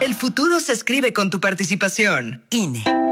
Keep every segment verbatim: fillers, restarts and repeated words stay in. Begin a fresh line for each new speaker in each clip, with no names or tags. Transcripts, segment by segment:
El futuro se escribe con tu participación. I N E.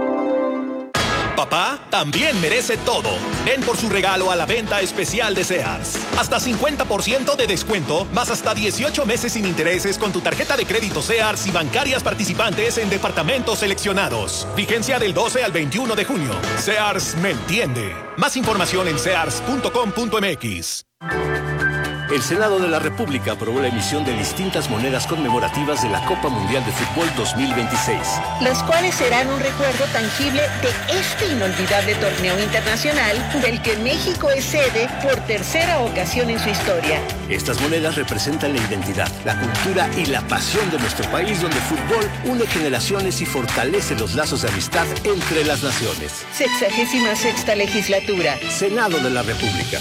Papá también merece todo. Ven por su regalo a la venta especial de Sears. Hasta cincuenta por ciento de descuento, más hasta dieciocho meses sin intereses con tu tarjeta de crédito Sears y bancarias participantes en departamentos seleccionados. Vigencia del doce al veintiuno de junio. Sears me entiende. Más información en sears punto com punto m x.
El Senado de la República aprobó la emisión de distintas monedas conmemorativas de la Copa Mundial de Fútbol dos mil veintiséis.
Las cuales serán un recuerdo tangible de este inolvidable torneo internacional del que México es sede por tercera ocasión en su historia.
Estas monedas representan la identidad, la cultura y la pasión de nuestro país, donde el fútbol une generaciones y fortalece los lazos de amistad entre las naciones.
Sexagésima sexta legislatura.
Senado de la República.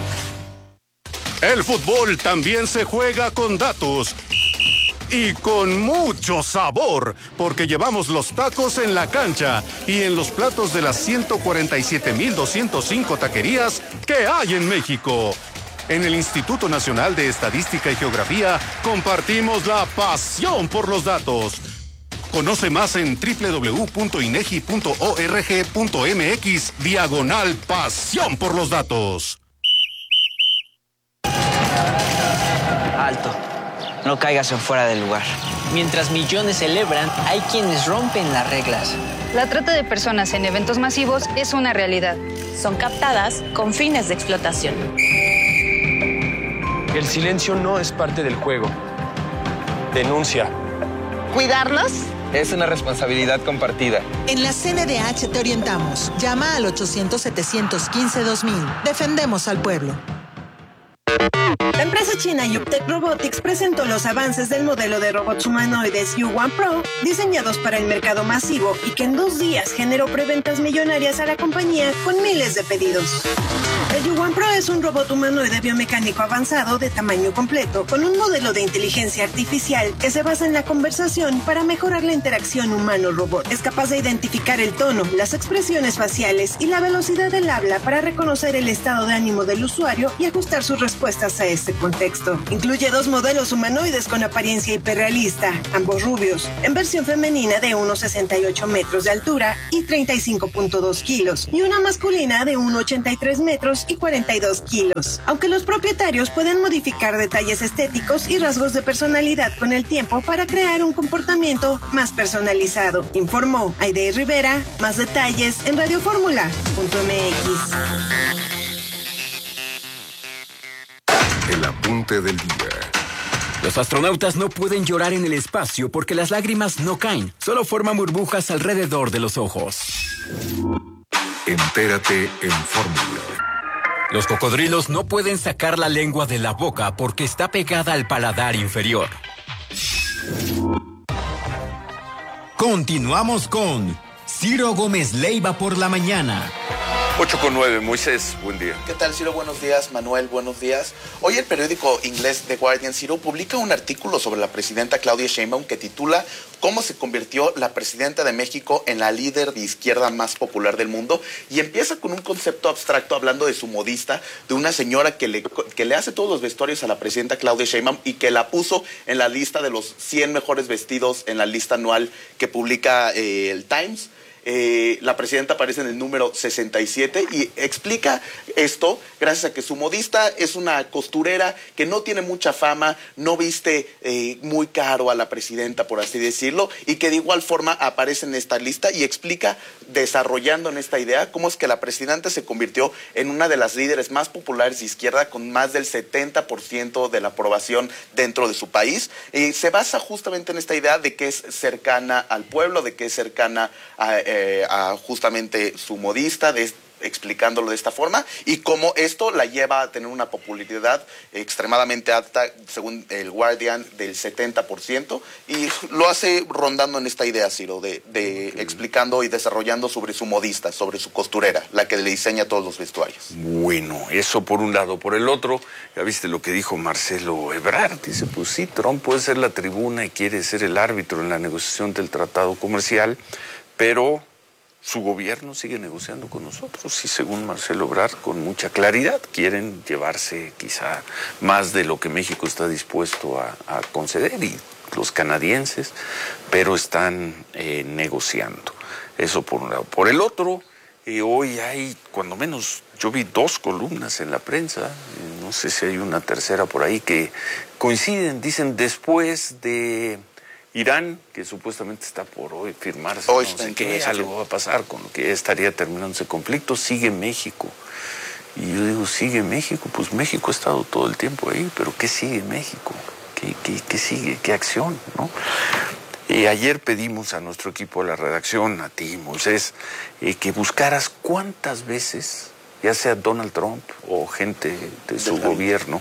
El fútbol también se juega con datos y con mucho sabor, porque llevamos los tacos en la cancha y en los platos de las ciento cuarenta y siete mil doscientos cinco taquerías que hay en México. En el Instituto Nacional de Estadística y Geografía compartimos la pasión por los datos. Conoce más en doble u doble u doble u punto inegi punto org punto m x diagonal pasión por los datos.
Alto, no caigas en fuera del lugar. Mientras millones celebran, hay quienes rompen las reglas.
La trata de personas en eventos masivos es una realidad.
Son captadas con fines de explotación.
El silencio no es parte del juego. Denuncia.
¿Cuidarnos?
Es una responsabilidad compartida.
En la C N D H te orientamos. Llama al ochocientos, setecientos quince, dos mil. Defendemos al pueblo.
La empresa china Yuptec Robotics presentó los avances del modelo de robots humanoides U uno Pro, diseñados para el mercado masivo y que en dos días generó preventas millonarias a la compañía con miles de pedidos. El U uno Pro es un robot humanoide biomecánico avanzado de tamaño completo, con un modelo de inteligencia artificial que se basa en la conversación para mejorar la interacción humano-robot. Es capaz de identificar el tono, las expresiones faciales y la velocidad del habla para reconocer el estado de ánimo del usuario y ajustar sus respuestas a este contexto. Incluye dos modelos humanoides con apariencia hiperrealista, ambos rubios, en versión femenina de uno coma sesenta y ocho metros de altura y treinta y cinco punto dos kilos, y una masculina de uno coma ochenta y tres metros y cuarenta y dos kilos. Aunque los propietarios pueden modificar detalles estéticos y rasgos de personalidad con el tiempo para crear un comportamiento más personalizado, informó Aide Rivera. Más detalles en radioformula punto m x.
El apunte del día.
Los astronautas no pueden llorar en el espacio porque las lágrimas no caen, solo forman burbujas alrededor de los ojos.
Entérate en Fórmula.
Los cocodrilos no pueden sacar la lengua de la boca porque está pegada al paladar inferior.
Continuamos con Ciro Gómez Leiva por la mañana.
ocho con nueve, Moisés, buen día.
¿Qué tal, Ciro? Buenos días. Manuel, buenos días. Hoy el periódico inglés The Guardian, Ciro, publica un artículo sobre la presidenta Claudia Sheinbaum que titula ¿Cómo se convirtió la presidenta de México en la líder de izquierda más popular del mundo? Y empieza con un concepto abstracto hablando de su modista, de una señora que le, que le hace todos los vestuarios a la presidenta Claudia Sheinbaum y que la puso en la lista de los cien mejores vestidos en la lista anual que publica eh, el Times. Eh, la presidenta aparece en el número sesenta y siete y explica esto gracias a que su modista es una costurera que no tiene mucha fama, no viste eh, muy caro a la presidenta, por así decirlo, y que de igual forma aparece en esta lista y explica, desarrollando en esta idea, cómo es que la presidenta se convirtió en una de las líderes más populares de izquierda con más del setenta por ciento de la aprobación dentro de su país. Eh, se basa justamente en esta idea de que es cercana al pueblo, de que es cercana a... Eh, Eh, a justamente su modista, de, explicándolo de esta forma, y cómo esto la lleva a tener una popularidad extremadamente alta, según el Guardian, del setenta por ciento, y lo hace rondando en esta idea, Ciro, de, de okay. explicando y desarrollando sobre su modista, sobre su costurera, la que le diseña todos los vestuarios.
Bueno, eso por un lado. Por el otro, ya viste lo que dijo Marcelo Ebrard, dice, pues sí, Trump puede ser la tribuna y quiere ser el árbitro en la negociación del tratado comercial, pero su gobierno sigue negociando con nosotros y según Marcelo Ebrard, con mucha claridad, quieren llevarse quizá más de lo que México está dispuesto a, a conceder y los canadienses, pero están eh, negociando. Eso por un lado. Por el otro, eh, hoy hay, cuando menos, yo vi dos columnas en la prensa, no sé si hay una tercera por ahí, que coinciden, dicen, después de Irán, que supuestamente está por hoy firmarse, hoy, no sé qué, algo va a pasar con lo que estaría terminando ese conflicto, sigue México. Y yo digo, ¿sigue México? Pues México ha estado todo el tiempo ahí, pero ¿qué sigue México? ¿Qué, qué, qué sigue? ¿Qué acción? ¿No? Eh, ayer pedimos a nuestro equipo de la redacción, a ti, Moisés, eh, que buscaras cuántas veces, ya sea Donald Trump o gente de su gobierno,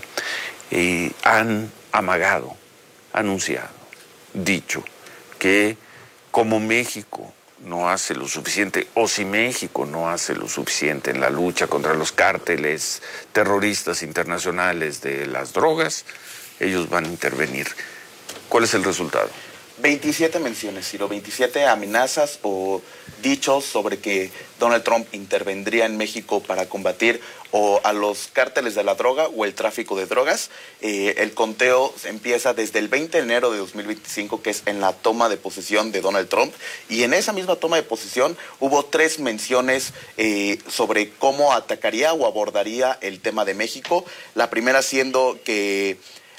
eh, han amagado, anunciado, dicho que como México no hace lo suficiente, o si México no hace lo suficiente en la lucha contra los cárteles terroristas internacionales de las drogas, ellos van a intervenir. ¿Cuál es el resultado?
veintisiete menciones, Ciro, veintisiete amenazas o dichos sobre que Donald Trump intervendría en México para combatir o a los cárteles de la droga o el tráfico de drogas. Eh, el conteo empieza desde el veinte de enero de dos mil veinticinco, que es en la toma de posesión de Donald Trump, y en esa misma toma de posesión hubo tres menciones eh, sobre cómo atacaría o abordaría el tema de México. La primera siendo que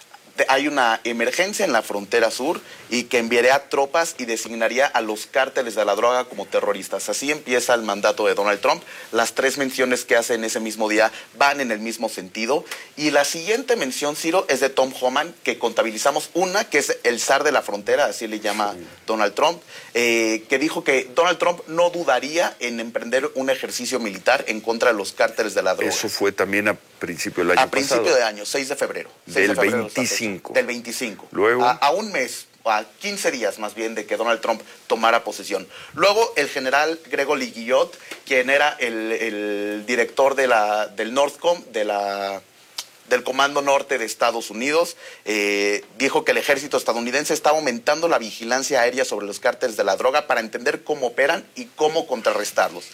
hay una emergencia en la frontera sur y que enviaría tropas y designaría a los cárteles de la droga como terroristas. Así empieza el mandato de Donald Trump. Las tres menciones que hace en ese mismo día van en el mismo sentido. Y la siguiente mención, Ciro, es de Tom Homan, que contabilizamos una, que es el zar de la frontera, así le llama sí. Donald Trump, eh, que dijo que Donald Trump no dudaría en emprender un ejercicio militar en contra de los cárteles de la droga.
Eso fue también a principio del año
a
pasado.
A principio de año, seis de febrero.
Del
de febrero
veinticinco.
Del veinticinco.
Luego.
A, a un mes, a quince días más bien de que Donald Trump tomara posesión. Luego el general Gregory Guillot, quien era el, el director de la, del Northcom, de la... del Comando Norte de Estados Unidos, eh, dijo que el ejército estadounidense está aumentando la vigilancia aérea sobre los cárteles de la droga para entender cómo operan y cómo contrarrestarlos.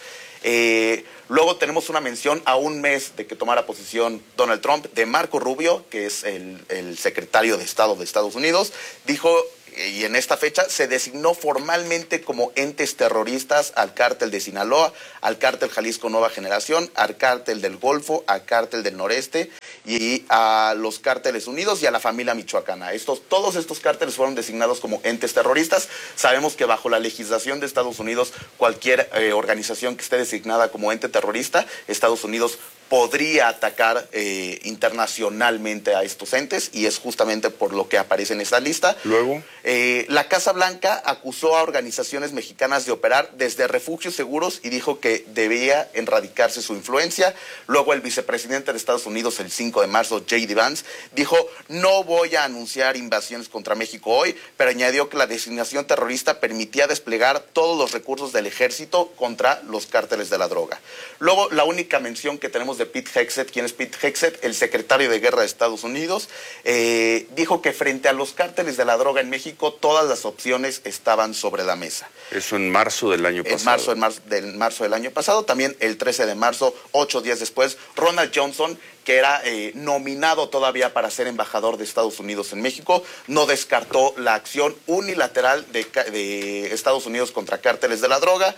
Eh, luego tenemos una mención a un mes de que tomara posesión Donald Trump de Marco Rubio, que es el, el secretario de Estado de Estados Unidos. Dijo, y en esta fecha se designó formalmente como entes terroristas al cártel de Sinaloa, al cártel Jalisco Nueva Generación, al cártel del Golfo, al cártel del Noreste y a los cárteles unidos y a la familia michoacana. Estos, todos estos cárteles fueron designados como entes terroristas. Sabemos que bajo la legislación de Estados Unidos, cualquier eh, organización que esté designada como ente terrorista, Estados Unidos podría atacar eh, internacionalmente a estos entes, y es justamente por lo que aparece en esta lista.
Luego,
eh, la Casa Blanca acusó a organizaciones mexicanas de operar desde refugios seguros y dijo que debía erradicarse su influencia. Luego el vicepresidente de Estados Unidos, el cinco de marzo, J D Vance, dijo: no voy a anunciar invasiones contra México hoy, pero añadió que la designación terrorista permitía desplegar todos los recursos del ejército contra los cárteles de la droga. Luego, la única mención que tenemos de Pete Hegseth. ¿Quién es Pete Hegseth? El secretario de Guerra de Estados Unidos. Eh, dijo que frente a los cárteles de la droga en México, todas las opciones estaban sobre la mesa.
Eso en marzo del año pasado.
En marzo, en marzo, del, marzo del año pasado. También el trece de marzo, ocho días después, Ronald Johnson, que era eh, nominado todavía para ser embajador de Estados Unidos en México, no descartó la acción unilateral de, de Estados Unidos contra cárteles de la droga.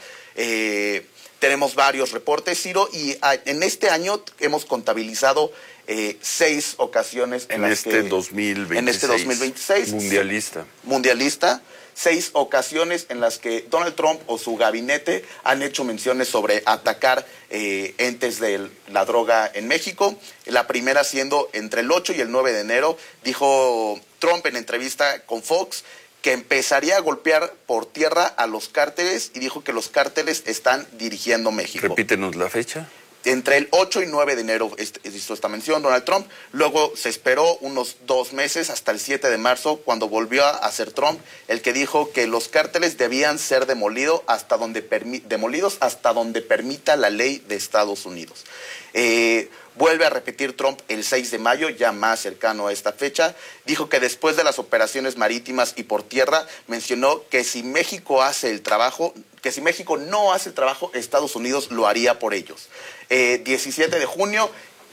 Eh, Tenemos varios reportes, Ciro, y en este año hemos contabilizado eh, seis ocasiones en,
en
las
este
que...
dos mil veintiséis.
En este dos mil veintiséis.
Mundialista.
Mundialista. Seis ocasiones en las que Donald Trump o su gabinete han hecho menciones sobre atacar eh, entes de la droga en México. La primera siendo entre el ocho y el nueve de enero, dijo Trump en entrevista con Fox que empezaría a golpear por tierra a los cárteles, y dijo que los cárteles están dirigiendo México.
Repítenos la fecha.
Entre el ocho y nueve de enero hizo esta mención Donald Trump. Luego se esperó unos dos meses hasta el siete de marzo, cuando volvió a hacer Trump, el que dijo que los cárteles debían ser demolido hasta donde demolidos hasta donde permita la ley de Estados Unidos. Eh, Vuelve a repetir Trump el seis de mayo, ya más cercano a esta fecha. Dijo que después de las operaciones marítimas y por tierra, mencionó que si México hace el trabajo, que si México no hace el trabajo, Estados Unidos lo haría por ellos. Eh, diecisiete de junio,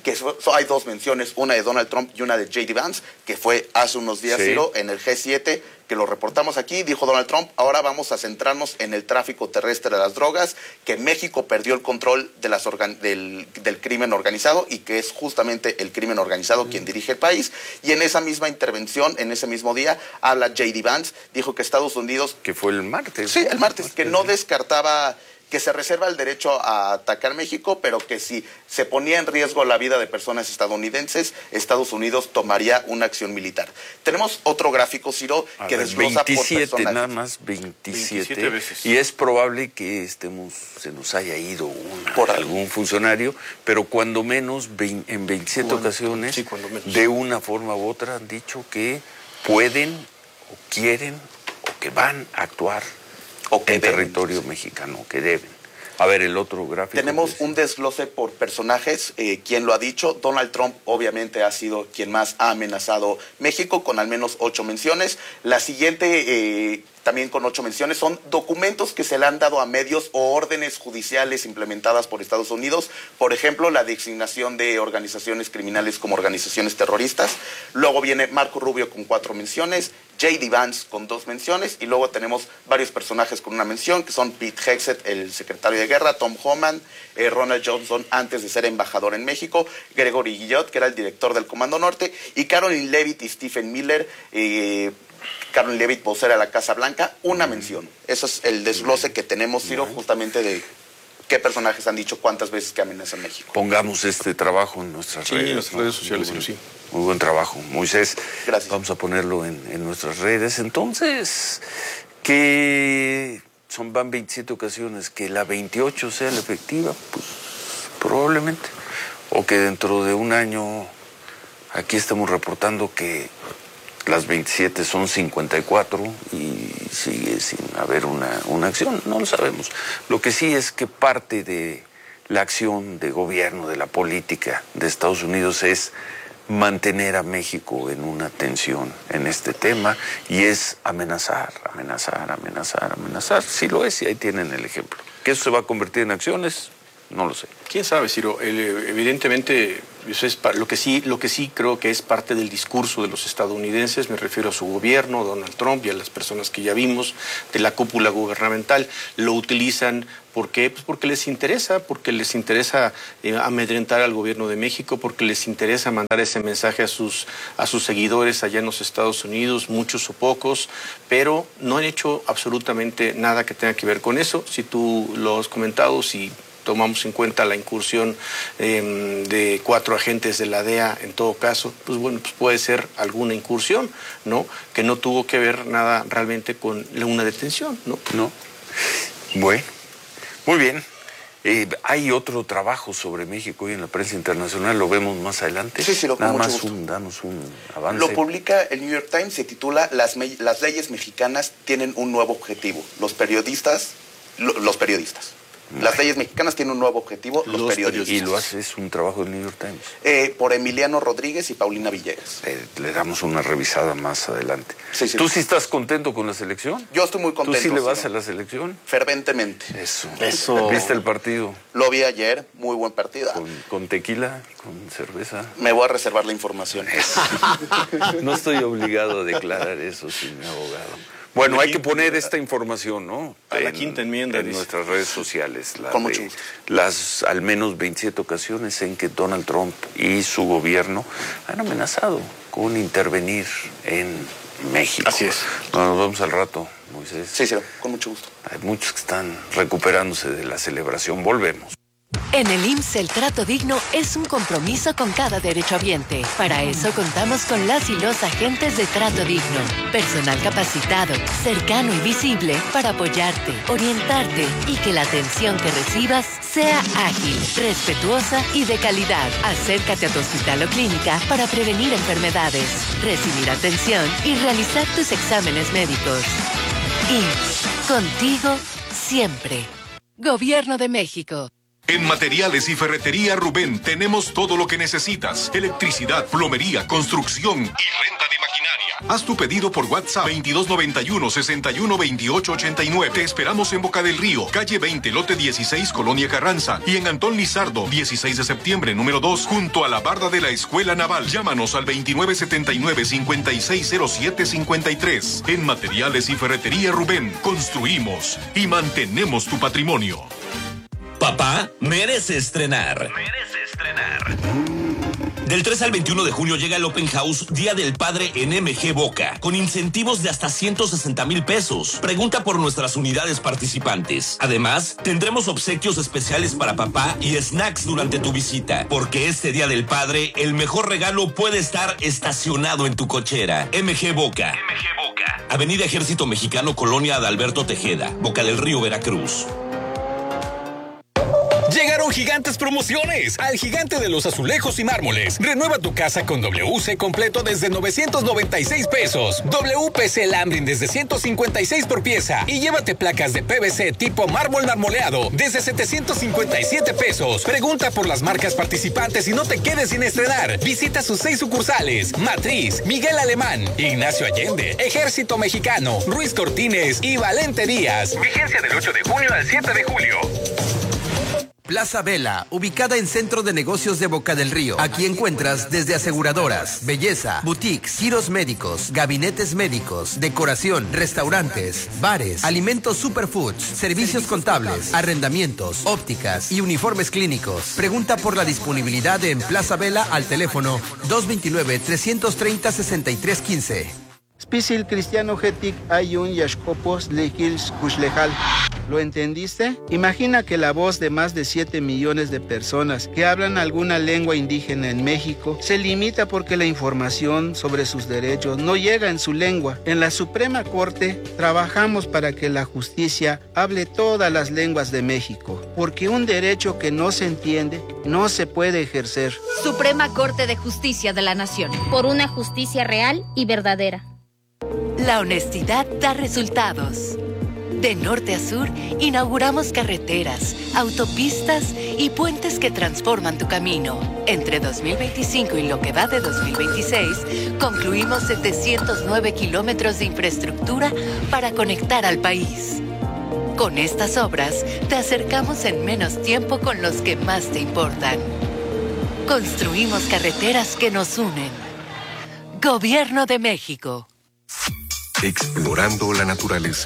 que so, so hay dos menciones, una de Donald Trump y una de J D Vance, que fue hace unos días, sí. Ciro, en el G siete, que lo reportamos aquí. Dijo Donald Trump, ahora vamos a centrarnos en el tráfico terrestre de las drogas, que México perdió el control de las organ del, del crimen organizado y que es justamente el crimen organizado mm. quien dirige el país. Y en esa misma intervención, en ese mismo día, habla J D Vance, dijo que Estados Unidos...
Que fue el martes.
Sí, el martes, martes que no descartaba... que se reserva el derecho a atacar México, pero que si se ponía en riesgo la vida de personas estadounidenses, Estados Unidos tomaría una acción militar. Tenemos otro gráfico, Ciro, a que ver, desglosa
veintisiete,
por personas.
Nada más veintisiete,
veintisiete veces.
Y es probable que estemos, se nos haya ido una, por algún funcionario, pero cuando menos veinte, en veintisiete cuando, ocasiones,
sí, cuando menos.
De una forma u otra han dicho que pueden o quieren o que van a actuar o que en deben, territorio sí. mexicano, que deben. A ver, el otro gráfico.
Tenemos un desglose por personajes. Eh, ¿Quién lo ha dicho? Donald Trump obviamente ha sido quien más ha amenazado México, con al menos ocho menciones. La siguiente, eh, también con ocho menciones, son documentos que se le han dado a medios o órdenes judiciales implementadas por Estados Unidos. Por ejemplo, la designación de organizaciones criminales como organizaciones terroristas. Luego viene Marco Rubio con cuatro menciones, J D Vance con dos menciones, y luego tenemos varios personajes con una mención, que son Pete Hegseth, el secretario de Guerra, Tom Homan, eh, Ronald Johnson, antes de ser embajador en México, Gregory Guillot, que era el director del Comando Norte, y Caroline Leavitt y Stephen Miller, eh, Caroline Leavitt, vocera de la Casa Blanca, una mención. Eso es el desglose que tenemos, Ciro, justamente de qué personajes han dicho cuántas veces que amenazan México.
Pongamos este trabajo en nuestras
sí,
redes.
en nuestras redes sociales,
muy buen,
sí.
Muy buen trabajo, Moisés.
Gracias.
Vamos a ponerlo en, en nuestras redes. Entonces, que son van veintisiete ocasiones, que la veintiocho sea la efectiva, pues probablemente. O que dentro de un año aquí estamos reportando que las veintisiete son cincuenta y cuatro y sigue sin haber una, una acción, no lo sabemos. Lo que sí es que parte de la acción de gobierno, de la política de Estados Unidos es mantener a México en una tensión en este tema y es amenazar, amenazar, amenazar, amenazar. Sí lo es y ahí tienen el ejemplo. ¿Que eso se va a convertir en acciones? No lo sé.
¿Quién sabe, Ciro? El, evidentemente, eso es lo que sí, lo que sí creo que es parte del discurso de los estadounidenses, me refiero a su gobierno, Donald Trump y a las personas que ya vimos de la cúpula gubernamental, lo utilizan. ¿Por qué? Pues porque les interesa, porque les interesa eh, amedrentar al gobierno de México, porque les interesa mandar ese mensaje a sus, a sus seguidores allá en los Estados Unidos, muchos o pocos, pero no han hecho absolutamente nada que tenga que ver con eso. Si tú lo has comentado, si tomamos en cuenta la incursión eh, de cuatro agentes de la D E A, en todo caso, pues bueno, pues puede ser alguna incursión, ¿no? Que no tuvo que ver nada realmente con una detención, ¿no?
No. Bueno, muy bien. Eh, hay otro trabajo sobre México hoy en la prensa internacional, lo vemos más adelante.
Sí, sí, lo
Nada
con
más
mucho
un, danos un avance.
Lo publica el New York Times, se titula Las, las leyes mexicanas tienen un nuevo objetivo. Los periodistas, lo, los periodistas. Las leyes mexicanas tienen un nuevo objetivo, los, los periodistas.
Y lo hace, es un trabajo del New York Times.
Eh, por Emiliano Rodríguez y Paulina Villegas.
Eh, le damos una revisada más adelante.
Sí, sí.
¿Tú sí estás contento con la selección?
Yo estoy muy contento.
¿Tú sí le vas
sí,
a la selección?
Ferventemente.
Eso.
Eso.
¿Viste el partido?
Lo vi ayer, muy buen partido.
¿Con, con tequila? ¿Con cerveza?
Me voy a reservar la información.
No estoy obligado a declarar eso sin mi abogado. Bueno, hay que poner esta información, ¿no?
A la quinta enmienda.
En nuestras redes sociales. La
Con mucho gusto.
Las al menos veintisiete ocasiones en que Donald Trump y su gobierno han amenazado con intervenir en México.
Así es.
Bueno, nos vemos al rato, Moisés.
Sí, sí, con mucho gusto.
Hay muchos que están recuperándose de la celebración. Volvemos.
En el I M S S el trato digno es un compromiso con cada derechohabiente. Para eso contamos con las y los agentes de trato digno. Personal capacitado, cercano y visible para apoyarte, orientarte y que la atención que recibas sea ágil, respetuosa y de calidad. Acércate a tu hospital o clínica para prevenir enfermedades, recibir atención y realizar tus exámenes médicos. I M S S, contigo siempre. Gobierno de México.
En Materiales y Ferretería Rubén tenemos todo lo que necesitas. Electricidad, plomería, construcción y renta de maquinaria. Haz tu pedido por WhatsApp veintidós noventa y uno, sesenta y uno, veintiocho ochenta y nueve. Te esperamos en Boca del Río, calle veinte, lote dieciséis, Colonia Carranza. Y en Antón Lizardo, dieciséis de septiembre, número dos, junto a la barda de la Escuela Naval. Llámanos al veintinueve setenta y nueve, cincuenta y seis cero siete cincuenta y tres. En Materiales y Ferretería Rubén, construimos y mantenemos tu patrimonio.
Papá merece estrenar.
Merece estrenar.
Del tres al veintiuno de junio llega el Open House Día del Padre en M G Boca, con incentivos de hasta ciento sesenta mil pesos. Pregunta por nuestras unidades participantes. Además, tendremos obsequios especiales para papá y snacks durante tu visita, porque este Día del Padre, el mejor regalo puede estar estacionado en tu cochera. M G Boca.
M G Boca.
Avenida Ejército Mexicano, Colonia Adalberto Tejeda, Boca del Río, Veracruz.
Llegaron gigantes promociones al Gigante de los Azulejos y Mármoles. Renueva tu casa con W C completo desde novecientos noventa y seis pesos. W P C Lambrin desde ciento cincuenta y seis por pieza. Y llévate placas de P V C tipo mármol marmoleado desde setecientos cincuenta y siete pesos. Pregunta por las marcas participantes y no te quedes sin estrenar. Visita sus seis sucursales: Matriz, Miguel Alemán, Ignacio Allende, Ejército Mexicano, Ruiz Cortines y Valente Díaz. Vigencia del ocho de junio al siete de julio.
Plaza Vela, ubicada en Centro de Negocios de Boca del Río. Aquí encuentras desde aseguradoras, belleza, boutiques, giros médicos, gabinetes médicos, decoración, restaurantes, bares, alimentos superfoods, servicios contables, arrendamientos, ópticas y uniformes clínicos. Pregunta por la disponibilidad en Plaza Vela al teléfono dos veintinueve, trescientos treinta, sesenta y tres quince.
Spisil cristiano getic ayun yashkopos lejils kushlejal. ¿Lo entendiste? Imagina que la voz de más de siete millones de personas que hablan alguna lengua indígena en México se limita porque la información sobre sus derechos no llega en su lengua. En la Suprema Corte trabajamos para que la justicia hable todas las lenguas de México, porque un derecho que no se entiende no se puede ejercer.
Suprema Corte de Justicia de la Nación. Por una justicia real y verdadera.
La honestidad da resultados. De norte a sur, inauguramos carreteras, autopistas y puentes que transforman tu camino. Entre dos mil veinticinco y lo que va de dos mil veintiséis, concluimos setecientos nueve kilómetros de infraestructura para conectar al país. Con estas obras, te acercamos en menos tiempo con los que más te importan. Construimos carreteras que nos unen. Gobierno de México.
Explorando la naturaleza.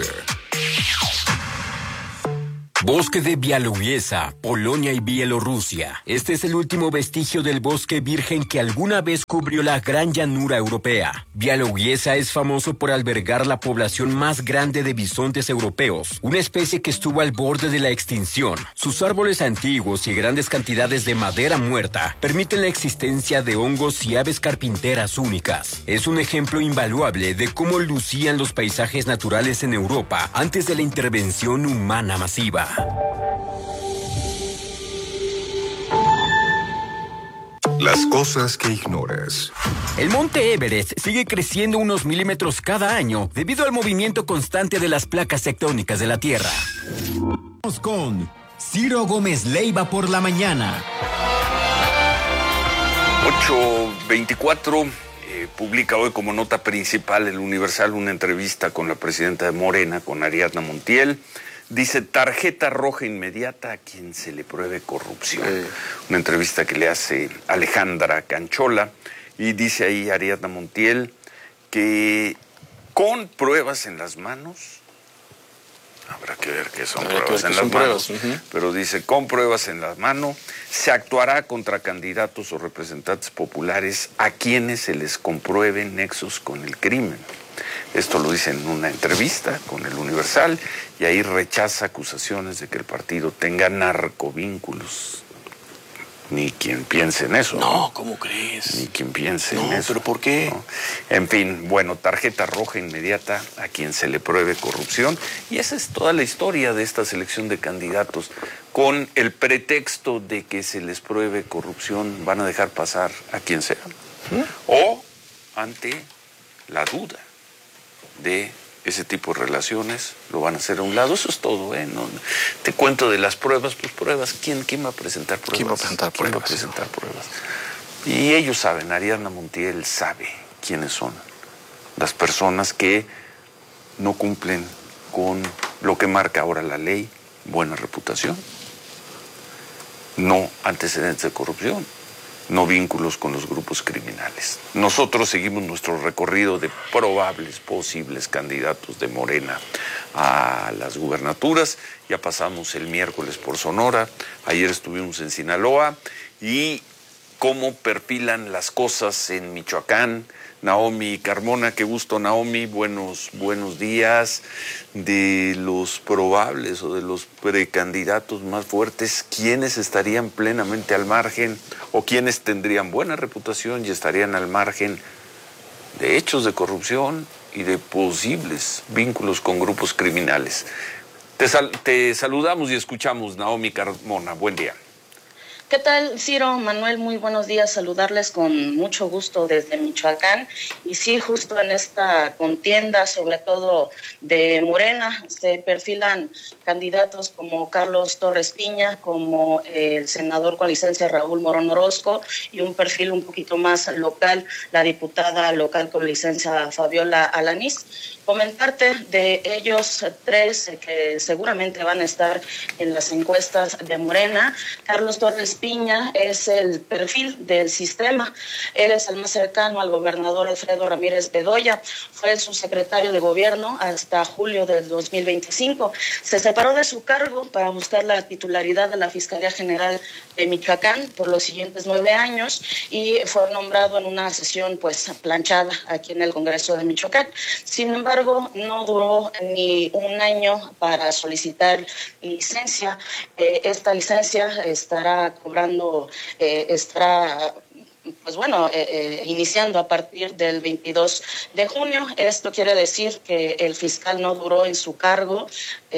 Bosque de Białowieża, Polonia y Bielorrusia. Este es el último vestigio del bosque virgen que alguna vez cubrió la gran llanura europea. Białowieża es famoso por albergar la población más grande de bisontes europeos, una especie que estuvo al borde de la extinción. Sus árboles antiguos y grandes cantidades de madera muerta permiten la existencia de hongos y aves carpinteras únicas. Es un ejemplo invaluable de cómo lucían los paisajes naturales en Europa antes de la intervención humana masiva.
Las cosas que ignoras.
El monte Everest sigue creciendo unos milímetros cada año debido al movimiento constante de las placas tectónicas de la Tierra.
Vamos con Ciro Gómez Leiva por la mañana.
ocho veinticuatro eh, publica hoy como nota principal el Universal una entrevista con la presidenta de Morena, con Ariadna Montiel. Dice, tarjeta roja inmediata a quien se le pruebe corrupción. Sí. Una entrevista que le hace Alejandra Canchola, y dice ahí Ariadna Montiel que con pruebas en las manos, habrá que ver qué son Habrá pruebas en las manos, pruebas. Uh-huh. Pero dice, con pruebas en las manos, se actuará contra candidatos o representantes populares a quienes se les comprueben nexos con el crimen. Esto lo dice en una entrevista con el Universal, y ahí rechaza acusaciones de que el partido tenga narcovínculos. Ni quien piense en eso.
No, ¿no? ¿Cómo crees?
Ni quien piense
no,
en eso.
¿Pero por qué?
¿No? En fin, bueno, tarjeta roja inmediata a quien se le pruebe corrupción. Y esa es toda la historia de esta selección de candidatos. Con el pretexto de que se les pruebe corrupción, van a dejar pasar a quien sea. ¿Mm? O ante la duda de ese tipo de relaciones, lo van a hacer a un lado. Eso es todo, ¿eh? No, te cuento de las pruebas, pues pruebas. ¿Quién, quién va a presentar pruebas?
¿Quién va a presentar pruebas?
¿Quién va a presentar pruebas? Y ellos saben, Ariadna Montiel sabe quiénes son las personas que no cumplen con lo que marca ahora la ley, buena reputación, no antecedentes de corrupción, no vínculos con los grupos criminales. Nosotros seguimos nuestro recorrido de probables, posibles candidatos de Morena a las gubernaturas. Ya pasamos el miércoles por Sonora, ayer estuvimos en Sinaloa, y cómo perfilan las cosas en Michoacán. Naomi Carmona, qué gusto, Naomi, buenos, buenos días. De los probables o de los precandidatos más fuertes, ¿quiénes estarían plenamente al margen o quiénes tendrían buena reputación y estarían al margen de hechos de corrupción y de posibles vínculos con grupos criminales? Te, sal, te saludamos y escuchamos, Naomi Carmona, buen día.
¿Qué tal, Ciro, Manuel? Muy buenos días, saludarles con mucho gusto desde Michoacán. Y sí, justo en esta contienda, sobre todo de Morena, se perfilan candidatos como Carlos Torres Piña, como el senador con licencia Raúl Morón Orozco, y un perfil un poquito más local, la diputada local con licencia Fabiola Alanís. Comentarte de ellos tres que seguramente van a estar en las encuestas de Morena. Carlos Torres Piña es el perfil del sistema. Él es el más cercano al gobernador Alfredo Ramírez Bedoya. Fue su secretario de gobierno hasta julio del dos mil veinticinco. Se separó de su cargo para buscar la titularidad de la Fiscalía General de Michoacán por los siguientes nueve años y fue nombrado en una sesión pues planchada aquí en el Congreso de Michoacán. Sin embargo, no duró ni un año para solicitar licencia. Eh, esta licencia estará cobrando, eh, estará pues bueno, eh, eh, iniciando a partir del veintidós de junio. Esto quiere decir que el fiscal no duró en su cargo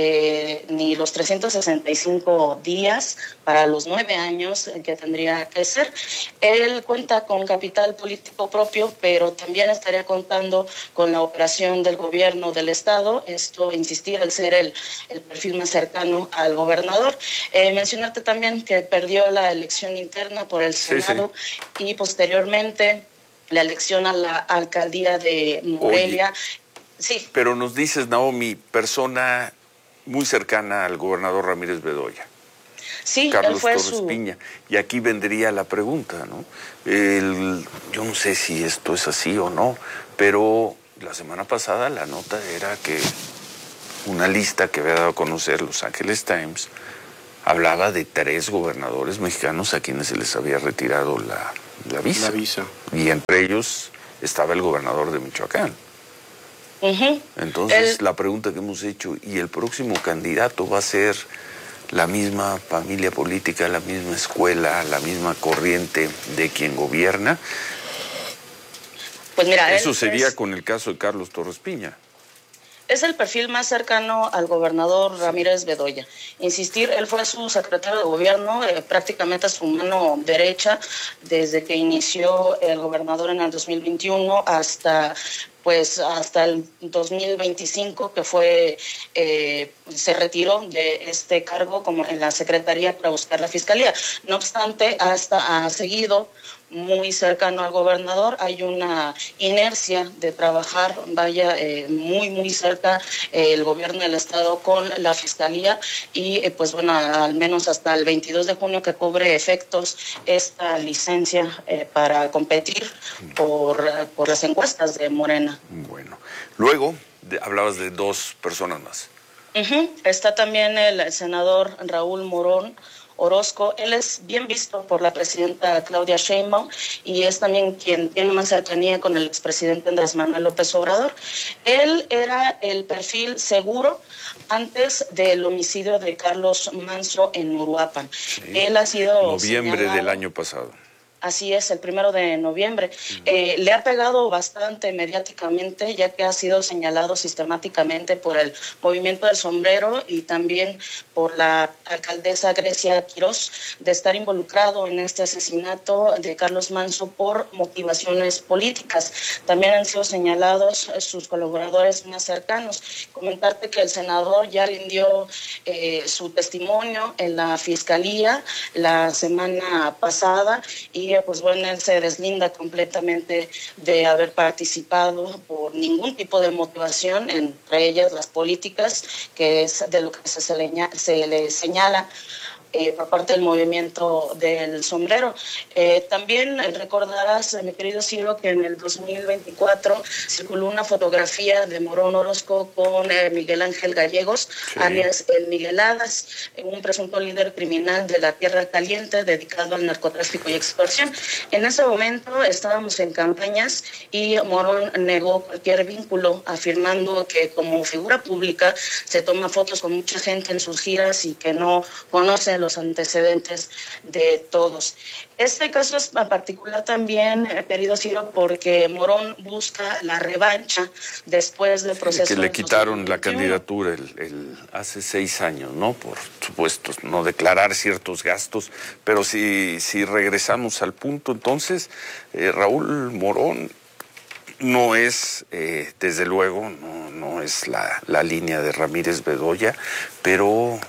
eh, ni los trescientos sesenta y cinco días para los nueve años que tendría que ser. Él cuenta con capital político propio, pero también estaría contando con la operación del gobierno del Estado. Esto, insistir, al ser el, el perfil más cercano al gobernador. Eh, mencionarte también que perdió la elección interna por el Senado sí, sí. y posteriormente la elección a la alcaldía de Morelia. Oye, sí.
Pero nos dices, Naomi, persona muy cercana al gobernador Ramírez Bedoya.
Sí,
Carlos
él fue
Torres
su...
Piña. Y aquí vendría la pregunta, ¿no? El, yo no sé si esto es así o no, pero la semana pasada la nota era que una lista que había dado a conocer Los Angeles Times hablaba de tres gobernadores mexicanos a quienes se les había retirado la, la visa.
La visa.
Y entre ellos estaba el gobernador de Michoacán.
Uh-huh.
Entonces,
el...
la pregunta que hemos hecho, ¿y el próximo candidato va a ser la misma familia política, la misma escuela, la misma corriente de quien gobierna?
Pues mira,
eso sería
es...
con el caso de Carlos Torres Piña.
Es el perfil más cercano al gobernador Ramírez Bedoya. Insistir, él fue su secretario de gobierno, eh, prácticamente su mano derecha, desde que inició el gobernador en el dos mil veintiuno hasta pues hasta el dos mil veinticinco, que fue eh, se retiró de este cargo como en la Secretaría para buscar la Fiscalía. No obstante, hasta ha seguido muy cercano al gobernador. Hay una inercia de trabajar, vaya, eh, muy, muy cerca eh, el gobierno del Estado con la Fiscalía y, eh, pues bueno, al menos hasta el veintidós de junio que cobre efectos esta licencia eh, para competir por, por las encuestas de Morena.
Bueno, luego de, hablabas de dos personas más.
Uh-huh. Está también el senador Raúl Morón Orozco. Él es bien visto por la presidenta Claudia Sheinbaum y es también quien tiene más cercanía con el expresidente Andrés Manuel López Obrador. Él era el perfil seguro antes del homicidio de Carlos Manso en Uruapan. Sí. Él ha sido
noviembre
señalado...
del año pasado.
Así es, el primero de noviembre. Eh, le ha pegado bastante mediáticamente, ya que ha sido señalado sistemáticamente por el Movimiento del Sombrero y también por la alcaldesa Grecia Quirós de estar involucrado en este asesinato de Carlos Manso por motivaciones políticas. También han sido señalados sus colaboradores más cercanos. Comentarte que el senador ya rindió eh, su testimonio en la fiscalía la semana pasada y eh, pues bueno, él se deslinda completamente de haber participado por ningún tipo de motivación, entre ellas las políticas, que es de lo que se, se, le, se le señala Eh, por parte del movimiento del sombrero. Eh, también recordarás, mi querido Ciro, que en el dos mil veinticuatro circuló una fotografía de Morón Orozco con eh, Miguel Ángel Gallegos, sí. alias El Migueladas, un presunto líder criminal de la Tierra Caliente dedicado al narcotráfico y extorsión. En ese momento estábamos en campañas y Morón negó cualquier vínculo, afirmando que como figura pública se toma fotos con mucha gente en sus giras y que no conoce los antecedentes de todos. Este caso es particular también, eh, querido Ciro, porque Morón busca la revancha después del proceso.
Sí, que le quitaron la candidatura el, el, hace seis años, ¿no? Por supuesto, no declarar ciertos gastos, pero si, si regresamos al punto, entonces, eh, Raúl Morón no es, eh, desde luego, no, no es la, la línea de Ramírez Bedoya, pero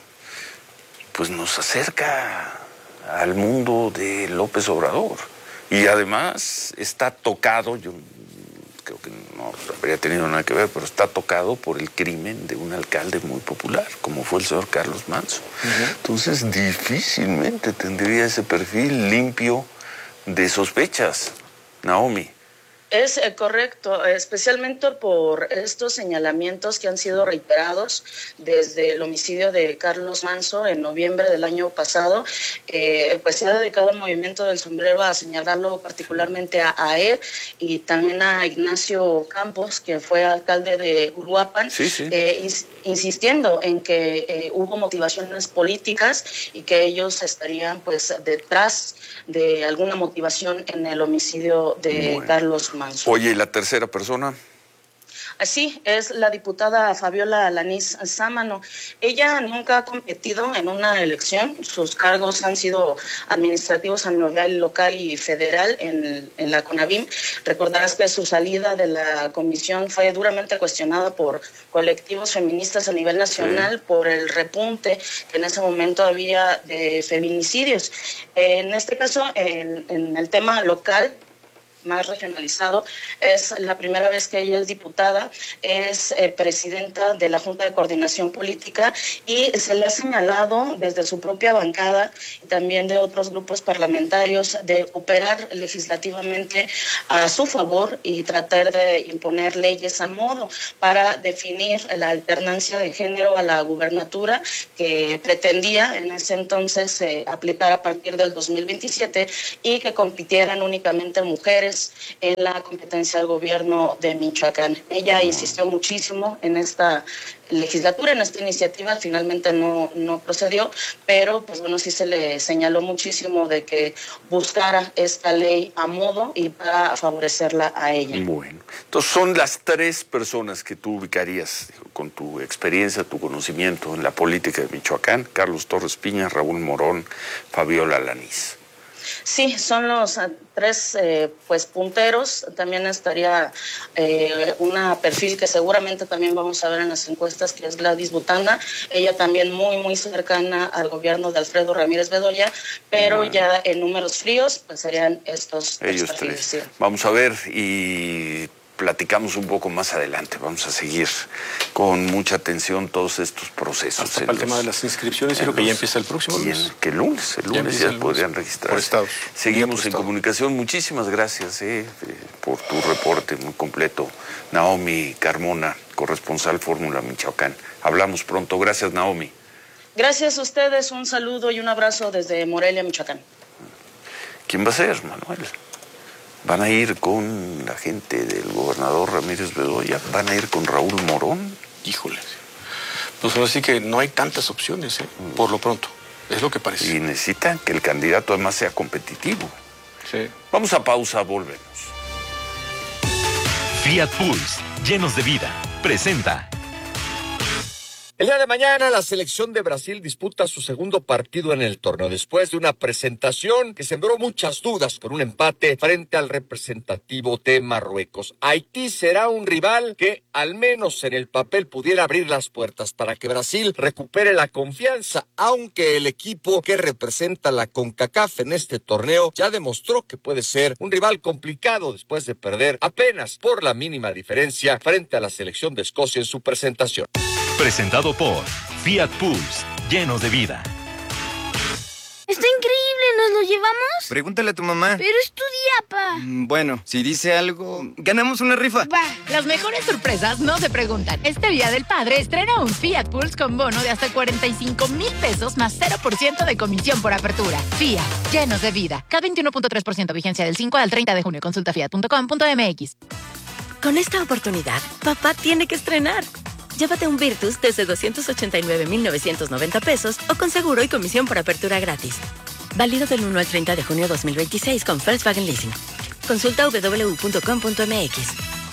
pues nos acerca al mundo de López Obrador. Y además está tocado, yo creo que no habría tenido nada que ver, pero está tocado por el crimen de un alcalde muy popular, como fue el señor Carlos Manso. Uh-huh. Entonces, difícilmente tendría ese perfil limpio de sospechas, Naomi.
Es eh, correcto, especialmente por estos señalamientos que han sido reiterados desde el homicidio de Carlos Manso en noviembre del año pasado. Eh, pues se ha dedicado el movimiento del sombrero a señalarlo particularmente a, a él y también a Ignacio Campos, que fue alcalde de Uruapan,
sí, sí.
Eh, ins- insistiendo en que eh, hubo motivaciones políticas y que ellos estarían pues detrás de alguna motivación en el homicidio de bueno. Carlos Manso.
Oye, ¿y la tercera persona?
Así es la diputada Fabiola Alanís Sámano. Ella nunca ha competido en una elección. Sus cargos han sido administrativos a nivel local y federal en, en la CONAVIM. Recordarás que su salida de la comisión fue duramente cuestionada por colectivos feministas a nivel nacional sí. por el repunte que en ese momento había de feminicidios. En este caso, en, en el tema local, más regionalizado, es la primera vez que ella es diputada, es eh, presidenta de la Junta de Coordinación Política y se le ha señalado desde su propia bancada y también de otros grupos parlamentarios de operar legislativamente a su favor y tratar de imponer leyes a modo para definir la alternancia de género a la gubernatura que pretendía en ese entonces eh, aplicar a partir del dos mil veintisiete y que compitieran únicamente mujeres en la competencia del gobierno de Michoacán. Ella insistió muchísimo en esta legislatura, en esta iniciativa, finalmente no, no procedió, pero pues bueno, sí se le señaló muchísimo de que buscara esta ley a modo y para favorecerla a ella.
Bueno, entonces son las tres personas que tú ubicarías con tu experiencia, tu conocimiento en la política de Michoacán: Carlos Torres Piña, Raúl Morón, Fabiola Alanís.
Sí, son los uh, tres eh, pues punteros. También estaría eh, una perfil que seguramente también vamos a ver en las encuestas, que es Gladys Butanda. Ella también muy, muy cercana al gobierno de Alfredo Ramírez Bedoya, pero bueno, ya en números fríos pues serían estos
ellos
tres.
tres.
Sí.
Vamos a ver y platicamos un poco más adelante. Vamos a seguir con mucha atención todos estos procesos.
Hasta para el tema de las inscripciones, creo que ya empieza el próximo lunes.
Que el lunes, el lunes ya, ya podrían registrar.
Por estados.
Seguimos en comunicación. Muchísimas gracias eh, por tu reporte muy completo. Naomi Carmona, corresponsal Fórmula Michoacán. Hablamos pronto. Gracias, Naomi.
Gracias a ustedes. Un saludo y un abrazo desde Morelia, Michoacán.
¿Quién va a ser, Manuel? ¿Van a ir con la gente del gobernador Ramírez Bedoya? ¿Van a ir con Raúl Morón?
Híjole. Pues ahora sí que no hay tantas opciones, ¿eh? Por lo pronto. Es lo que parece.
Y necesitan que el candidato además sea competitivo.
Sí.
Vamos a pausa, volvemos.
Fiat Pulse, llenos de vida, presenta.
El día de mañana la selección de Brasil disputa su segundo partido en el torneo después de una presentación que sembró muchas dudas por un empate frente al representativo de Marruecos. Haití será un rival que al menos en el papel pudiera abrir las puertas para que Brasil recupere la confianza, aunque el equipo que representa la CONCACAF en este torneo ya demostró que puede ser un rival complicado después de perder apenas por la mínima diferencia frente a la selección de Escocia en su presentación.
Presentado por Fiat Pulse, llenos de vida.
Está increíble, ¿nos lo llevamos?
Pregúntale a tu mamá.
Pero es tu día, pa.
Bueno, si dice algo, ganamos una rifa.
Va.
Las mejores sorpresas no se preguntan. Este Día del Padre estrena un Fiat Pulse con bono de hasta cuarenta y cinco mil pesos más cero por ciento de comisión por apertura. Fiat, llenos de vida. K veintiuno punto tres por ciento vigencia del cinco al treinta de junio. Consulta fiat punto com punto m x.
Con esta oportunidad, papá tiene que estrenar. Llévate un Virtus desde doscientos ochenta y nueve mil novecientos noventa pesos o con seguro y comisión por apertura gratis. Válido del uno al treinta de junio dos mil veintiséis con Volkswagen Leasing. Consulta doble u doble u doble u punto com punto m x.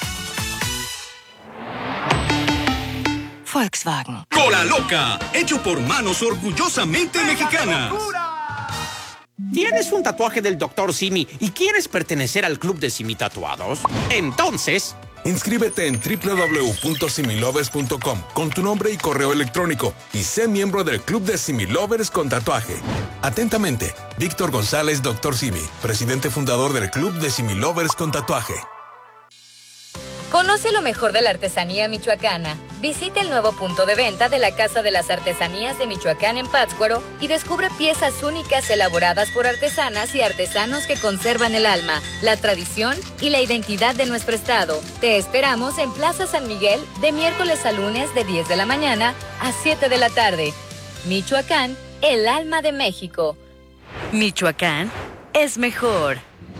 Volkswagen. Cola Loca, hecho por manos orgullosamente mexicanas.
¿Tienes un tatuaje del doctor Simi y quieres pertenecer al club de Simi Tatuados? Entonces...
inscríbete en doble u doble u doble u punto similovers punto com con tu nombre y correo electrónico y sé miembro del Club de Similovers con tatuaje. Atentamente, Víctor González, doctor Simi, presidente fundador del Club de Similovers con tatuaje.
Conoce lo mejor de la artesanía michoacana. Visita el nuevo punto de venta de la Casa de las Artesanías de Michoacán en Pátzcuaro y descubre piezas únicas elaboradas por artesanas y artesanos que conservan el alma, la tradición y la identidad de nuestro estado. Te esperamos en Plaza San Miguel de miércoles a lunes de diez de la mañana a siete de la tarde. Michoacán, el alma de México.
Michoacán es mejor.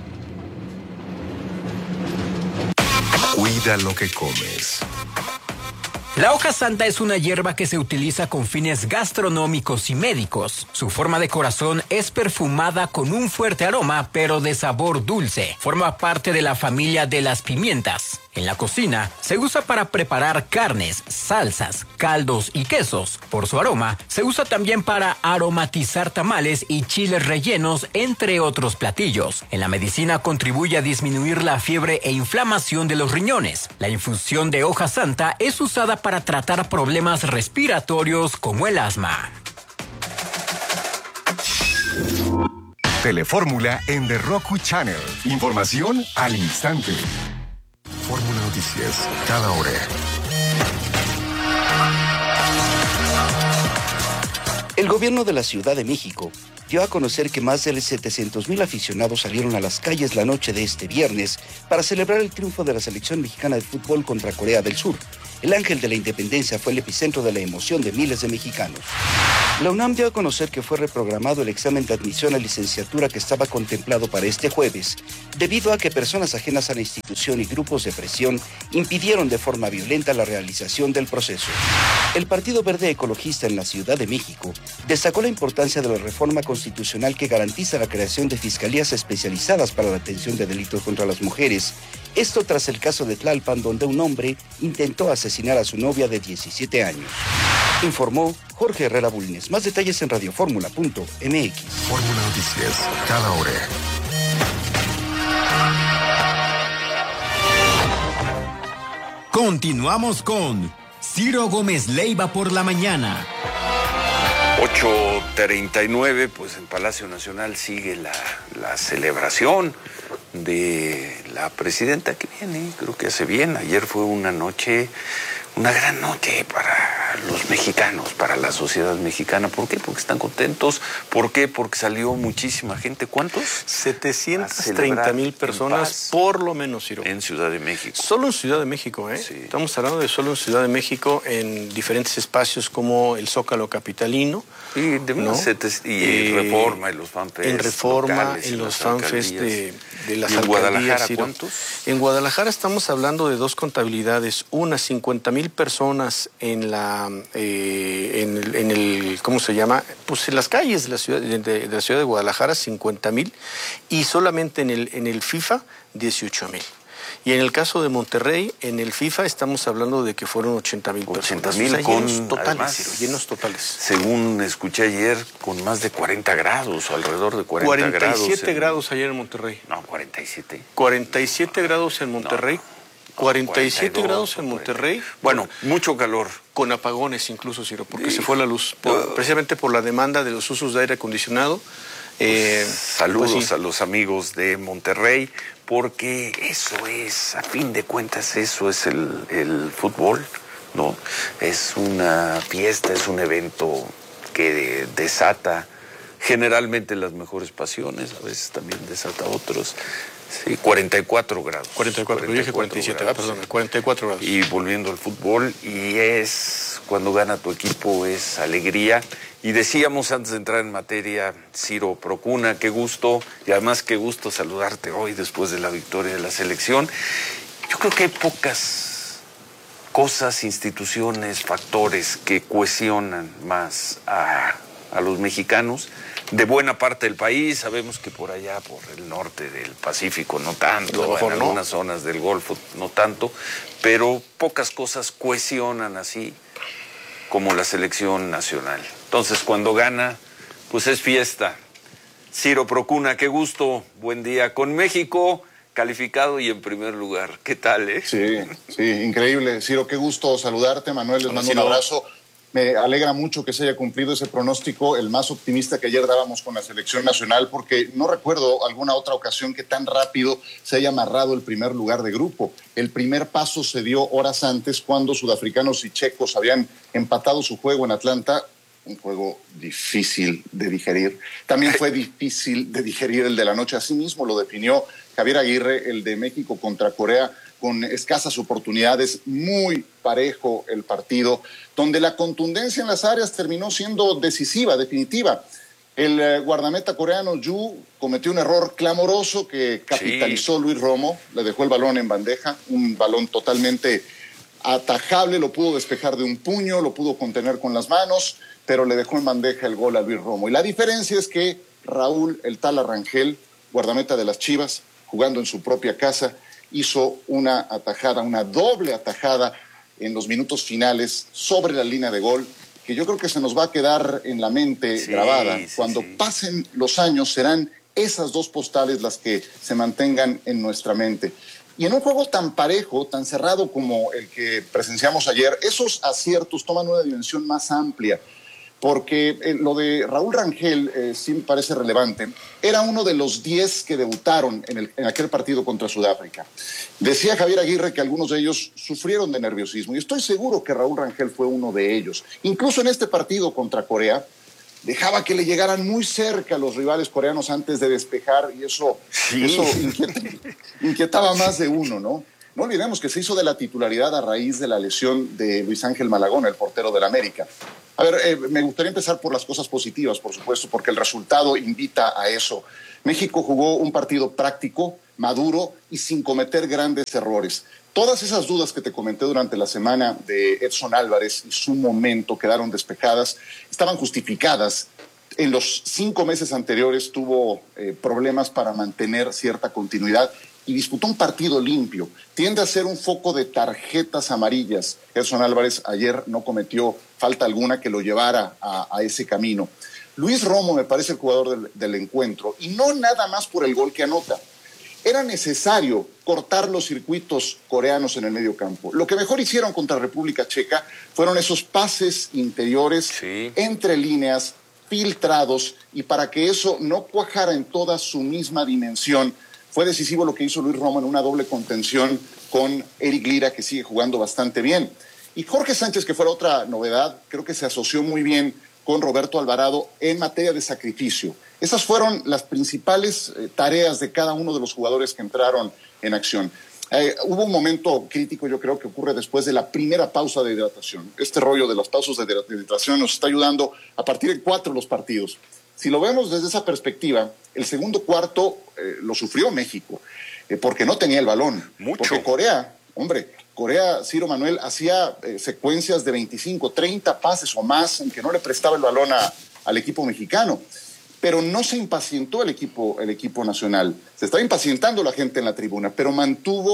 Cuida lo que comes.
La hoja santa es una hierba que se utiliza con fines gastronómicos y médicos. Su forma de corazón es perfumada con un fuerte aroma, pero de sabor dulce. Forma parte de la familia de las pimientas. En la cocina se usa para preparar carnes, salsas, caldos y quesos. Por su aroma, se usa también para aromatizar tamales y chiles rellenos, entre otros platillos. En la medicina contribuye a disminuir la fiebre e inflamación de los riñones. La infusión de hoja santa es usada para tratar problemas respiratorios como el asma.
Telefórmula en The Roku Channel. Información al instante. Fórmula Noticias, cada hora.
El gobierno de la Ciudad de México dio a conocer que más de setecientos mil aficionados salieron a las calles la noche de este viernes para celebrar el triunfo de la selección mexicana de fútbol contra Corea del Sur. El Ángel de la Independencia fue el epicentro de la emoción de miles de mexicanos. La UNAM dio a conocer que fue reprogramado el examen de admisión a licenciatura que estaba contemplado para este jueves, debido a que personas ajenas a la institución y grupos de presión impidieron de forma violenta la realización del proceso. El Partido Verde Ecologista en la Ciudad de México destacó la importancia de la reforma constitucional que garantiza la creación de fiscalías especializadas para la atención de delitos contra las mujeres. Esto tras el caso de Tlalpan, donde un hombre intentó asesinar a su novia de diecisiete años. Informó Jorge Herrera Bulnes. Más detalles en radioformula punto m x.
Fórmula Noticias, cada hora.
Continuamos con Ciro Gómez Leiva por la mañana.
ocho treinta y nueve, pues en Palacio Nacional sigue la, la celebración de la presidenta que viene, creo que hace bien. Ayer fue una noche, una gran noche para los mexicanos, para la sociedad mexicana. ¿Por qué? Porque están contentos. ¿Por qué? Porque salió muchísima gente. ¿Cuántos?
setecientas treinta mil personas, por lo menos, Ciro.
En Ciudad de México.
Solo en Ciudad de México, ¿eh? Sí. Estamos hablando de solo en Ciudad de México, en diferentes espacios como el Zócalo Capitalino.
Y, de ¿no? y eh, Reforma, y los fanfests.
En Reforma,
locales,
en los fanfests de, de las
¿Y en
alcaldías.
Guadalajara
Ciro.
cuántos?
En Guadalajara estamos hablando de dos contabilidades. Una, cincuenta mil personas en la, eh, en, el, en el, ¿cómo se llama? Pues en las calles de la ciudad de, de la ciudad de Guadalajara, cincuenta mil. Y solamente en el, en el FIFA, dieciocho mil. Y en el caso de Monterrey, en el FIFA estamos hablando de que fueron ochenta mil personas.
ochenta mil
o sea,
con
llenos totales,
además,
Ciro, llenos totales.
Según escuché ayer, con más de cuarenta grados, o alrededor de cuarenta
cuarenta y siete
grados. En...
grados ayer en Monterrey.
No, cuarenta y siete.
cuarenta y siete grados en Monterrey. No. cuarenta y siete grados en Monterrey.
Bueno, mucho calor.
Con apagones incluso, Ciro, porque sí. se fue la luz. Por, precisamente por la demanda de los usos de aire acondicionado. Eh,
pues, saludos
pues sí.
a los amigos de Monterrey, porque eso es, a fin de cuentas, eso es el, el fútbol, ¿no? Es una fiesta, es un evento que desata generalmente las mejores pasiones, a veces también desata otros. Sí, cuarenta y cuatro grados.
cuarenta y cuatro, yo dije cuarenta y siete, grados, ah, perdón, cuarenta y cuatro grados.
Y volviendo al fútbol, y es, cuando gana tu equipo, es alegría. Y decíamos antes de entrar en materia, Ciro Procuna, qué gusto, y además qué gusto saludarte hoy después de la victoria de la selección. Yo creo que hay pocas cosas, instituciones, factores que cohesionan más a, a los mexicanos de buena parte del país. Sabemos que por allá, por el norte del Pacífico, no tanto, en algunas zonas del Golfo, no tanto, pero pocas cosas cohesionan así como la selección nacional. Entonces, cuando gana, pues es fiesta. Ciro Procuna, qué gusto, buen día. Con México calificado y en primer lugar. ¿Qué tal, eh?
Sí, sí, increíble. Ciro, qué gusto saludarte. Manuel, les mando un abrazo. Me alegra mucho que se haya cumplido ese pronóstico, el más optimista que ayer dábamos con la selección nacional, porque no recuerdo alguna otra ocasión que tan rápido se haya amarrado el primer lugar de grupo. El primer paso se dio horas antes, cuando sudafricanos y checos habían empatado su juego en Atlanta. Un juego difícil de digerir. También fue difícil de digerir el de la noche. Así mismo lo definió Javier Aguirre, el de México contra Corea, con escasas oportunidades, muy parejo el partido, donde la contundencia en las áreas terminó siendo decisiva, definitiva. El eh, guardameta coreano Yu cometió un error clamoroso que capitalizó sí. Luis Romo, le dejó el balón en bandeja, un balón totalmente atajable, lo pudo despejar de un puño, lo pudo contener con las manos, pero le dejó en bandeja el gol a Luis Romo. Y la diferencia es que Raúl, el Tala Rangel, guardameta de las Chivas, jugando en su propia casa, hizo una atajada, una doble atajada en los minutos finales sobre la línea de gol, que yo creo que se nos va a quedar en la mente sí, grabada. Sí, Cuando sí. pasen los años, serán esas dos postales las que se mantengan en nuestra mente. Y en un juego tan parejo, tan cerrado como el que presenciamos ayer, esos aciertos toman una dimensión más amplia. Porque eh, lo de Raúl Rangel eh, sí me parece relevante. Era uno de los diez que debutaron en, el, en aquel partido contra Sudáfrica. Decía Javier Aguirre que algunos de ellos sufrieron de nerviosismo, y estoy seguro que Raúl Rangel fue uno de ellos. Incluso en este partido contra Corea, dejaba que le llegaran muy cerca a los rivales coreanos antes de despejar, y eso, sí. eso inquieta, inquietaba más de uno, ¿no? No olvidemos que se hizo de la titularidad a raíz de la lesión de Luis Ángel Malagón, el portero del América. A ver, eh, me gustaría empezar por las cosas positivas, por supuesto, porque el resultado invita a eso. México jugó un partido práctico, maduro y sin cometer grandes errores. Todas esas dudas que te comenté durante la semana de Edson Álvarez y su momento quedaron despejadas, estaban justificadas. En los cinco meses anteriores tuvo eh, problemas para mantener cierta continuidad y disputó un partido limpio. Tiende a ser un foco de tarjetas amarillas. Edson Álvarez ayer no cometió falta alguna que lo llevara a, a ese camino. Luis Romo me parece el jugador del, del encuentro, y no nada más por el gol que anota. Era necesario cortar los circuitos coreanos en el medio campo. Lo que mejor hicieron contra República Checa fueron esos pases interiores, sí. entre líneas, filtrados, y para que eso no cuajara en toda su misma dimensión, fue decisivo lo que hizo Luis Romo en una doble contención con Eric Lira, que sigue jugando bastante bien. Y Jorge Sánchez, que fue otra novedad, creo que se asoció muy bien con Roberto Alvarado en materia de sacrificio. Esas fueron las principales eh, tareas de cada uno de los jugadores que entraron en acción. Eh, hubo un momento crítico, yo creo, que ocurre después de la primera pausa de hidratación. Este rollo de las pausas de hidratación nos está ayudando a partir de cuatro los partidos. Si lo vemos desde esa perspectiva, el segundo cuarto eh, lo sufrió México, eh, porque no tenía el balón.
Mucho.
Porque Corea, hombre, Corea, Ciro Manuel, hacía eh, secuencias de veinticinco, treinta pases o más en que no le prestaba el balón a, al equipo mexicano. Pero no se impacientó el equipo, el equipo nacional. Se estaba impacientando la gente en la tribuna, pero mantuvo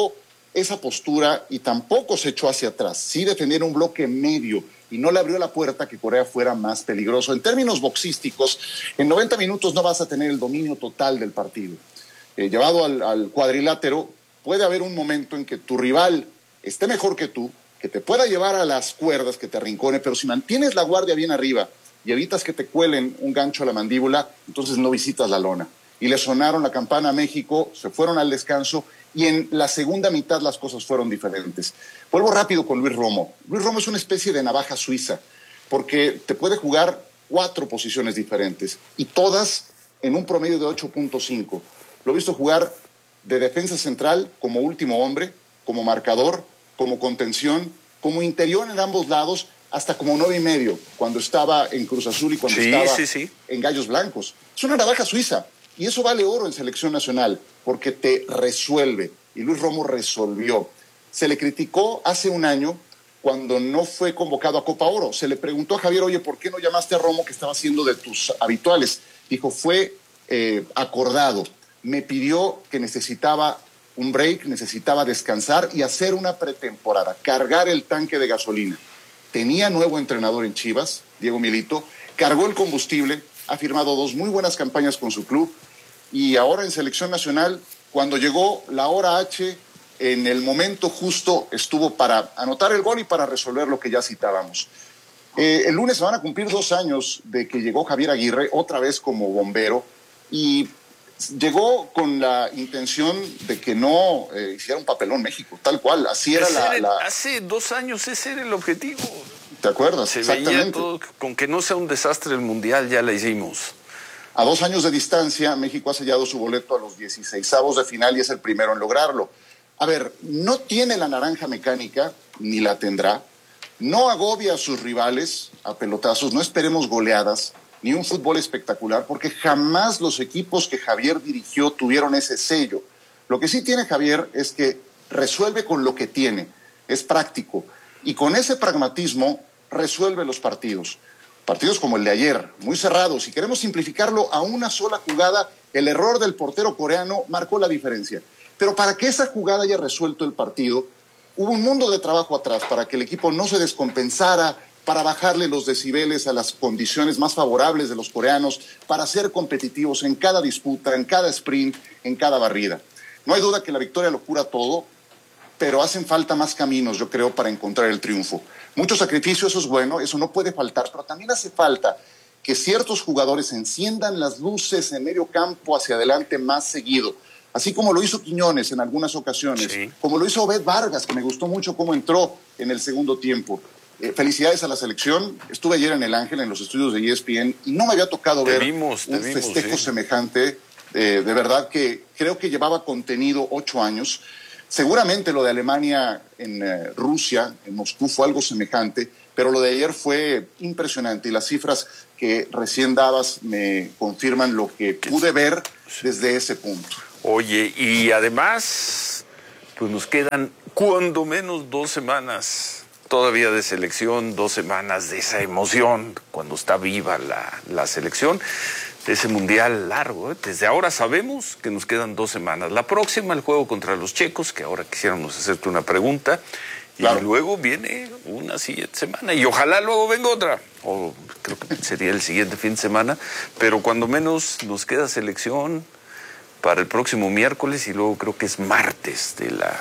esa postura y tampoco se echó hacia atrás. Sí defendieron un bloque medio y no le abrió la puerta a que Corea fuera más peligroso. En términos boxísticos, en noventa minutos no vas a tener el dominio total del partido. Eh, llevado al, al cuadrilátero, puede haber un momento en que tu rival esté mejor que tú, que te pueda llevar a las cuerdas, que te arrincone, pero si mantienes la guardia bien arriba y evitas que te cuelen un gancho a la mandíbula, entonces no visitas la lona. Y le sonaron la campana a México, se fueron al descanso y en la segunda mitad las cosas fueron diferentes. Vuelvo rápido con Luis Romo. Luis Romo es una especie de navaja suiza, porque te puede jugar cuatro posiciones diferentes y todas en un promedio de ocho punto cinco. Lo he visto jugar de defensa central como último hombre, como marcador, como contención, como interior en ambos lados, hasta como nueve y medio, cuando estaba en Cruz Azul y cuando
sí,
estaba
sí, sí.
en Gallos Blancos. Es una navaja suiza y eso vale oro en selección nacional porque te resuelve y Luis Romo resolvió. Se le criticó hace un año cuando no fue convocado a Copa Oro. Se le preguntó a Javier, oye, ¿por qué no llamaste a Romo que estaba haciendo de tus habituales? Dijo, fue eh, acordado. Me pidió que necesitaba un break, necesitaba descansar y hacer una pretemporada, cargar el tanque de gasolina. Tenía nuevo entrenador en Chivas, Diego Milito, cargó el combustible, ha firmado dos muy buenas campañas con su club y ahora en selección nacional, cuando llegó la hora H, en el momento justo estuvo para anotar el gol y para resolver lo que ya citábamos. Eh, el lunes se van a cumplir dos años de que llegó Javier Aguirre, otra vez como bombero, y llegó con la intención de que no eh, hiciera un papelón México, tal cual, así era la,
el,
la...
Hace dos años ese era el objetivo.
¿Te acuerdas?
Se
Exactamente.
veía todo, con que no sea un desastre el Mundial, ya la hicimos.
A dos años de distancia, México ha sellado su boleto a los dieciseisavos de final y es el primero en lograrlo. A ver, no tiene la naranja mecánica, ni la tendrá, no agobia a sus rivales a pelotazos, no esperemos goleadas, ni un fútbol espectacular, porque jamás los equipos que Javier dirigió tuvieron ese sello. Lo que sí tiene Javier es que resuelve con lo que tiene, es práctico, y con ese pragmatismo resuelve los partidos. Partidos como el de ayer, muy cerrados, si queremos simplificarlo a una sola jugada, el error del portero coreano marcó la diferencia. Pero para que esa jugada haya resuelto el partido, hubo un mundo de trabajo atrás para que el equipo no se descompensara, para bajarle los decibeles a las condiciones más favorables de los coreanos, para ser competitivos en cada disputa, en cada sprint, en cada barrida. No hay duda que la victoria lo cura todo, pero hacen falta más caminos, yo creo, para encontrar el triunfo. Mucho sacrificio, eso es bueno, eso no puede faltar, pero también hace falta que ciertos jugadores enciendan las luces en medio campo hacia adelante más seguido. Así como lo hizo Quiñones en algunas ocasiones, sí. Como lo hizo Obed Vargas, que me gustó mucho cómo entró en el segundo tiempo. Eh, felicidades a la selección. Estuve ayer en El Ángel, en los estudios de E S P N, y no me había tocado
te
ver
vimos,
un
vimos,
festejo
sí.
semejante. Eh, de verdad que creo que llevaba contenido ocho años. Seguramente lo de Alemania en eh, Rusia, en Moscú, fue algo semejante, pero lo de ayer fue impresionante y las cifras que recién dabas me confirman lo que pude ver desde ese punto.
Oye, y además, pues nos quedan cuando menos dos semanas todavía de selección, dos semanas de esa emoción cuando está viva la, la selección, de ese mundial largo, ¿eh? Desde ahora sabemos que nos quedan dos semanas. La próxima, el juego contra los checos, que ahora quisiéramos hacerte una pregunta, y claro. Luego viene una siguiente semana, y ojalá luego venga otra, o creo que sería el siguiente fin de semana, pero cuando menos nos queda selección para el próximo miércoles y luego creo que es martes de la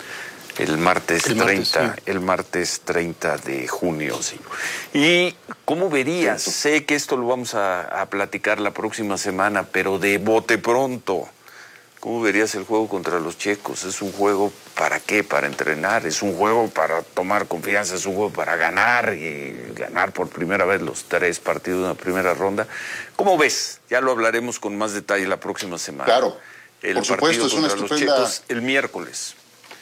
el martes el treinta, martes, sí. el martes treinta de junio, sí. ¿Y cómo verías? Cierto. Sé que esto lo vamos a, a platicar la próxima semana, pero de bote pronto, ¿cómo verías el juego contra los checos? ¿Es un juego para qué? ¿Para entrenar? ¿Es un juego para tomar confianza? ¿Es un juego para ganar y ganar por primera vez los tres partidos de la primera ronda? ¿Cómo ves? Ya lo hablaremos con más detalle la próxima semana.
Claro,
el
por supuesto,
partido
es una
contra
estupenda...
los checos el miércoles.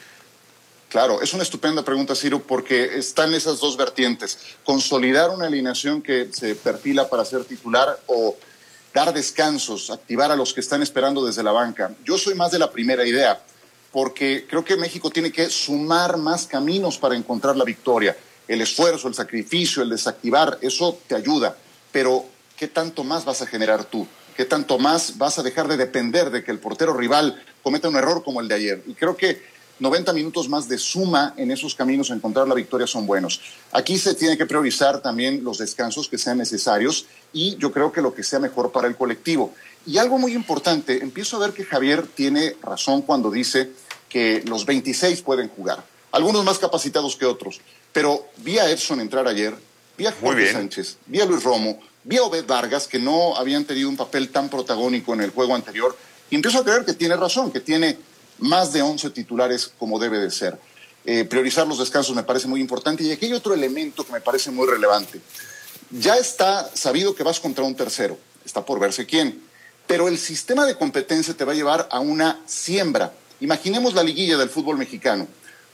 Claro, es una estupenda pregunta, Ciro, porque están esas dos vertientes. Consolidar una alineación que se perfila para ser titular o dar descansos, activar a los que están esperando desde la banca. Yo soy más de la primera idea, porque creo que México tiene que sumar más caminos para encontrar la victoria. El esfuerzo, el sacrificio, el desactivar, eso te ayuda. Pero, ¿qué tanto más vas a generar tú? ¿Qué tanto más vas a dejar de depender de que el portero rival cometa un error como el de ayer? Y creo que noventa minutos más de suma en esos caminos a encontrar la victoria son buenos. Aquí se tiene que priorizar también los descansos que sean necesarios y yo creo que lo que sea mejor para el colectivo. Y algo muy importante, empiezo a ver que Javier tiene razón cuando dice que los veintiséis pueden jugar, algunos más capacitados que otros, pero vi a Edson entrar ayer, vi a Jorge Sánchez, vi a Luis Romo, vi a Obed Vargas, que no habían tenido un papel tan protagónico en el juego anterior, y empiezo a creer que tiene razón, que tiene más de once titulares como debe de ser. Eh, priorizar los descansos me parece muy importante, y aquí hay otro elemento que me parece muy relevante. Ya está sabido que vas contra un tercero, está por verse quién, pero el sistema de competencia te va a llevar a una siembra. Imaginemos la liguilla del fútbol mexicano.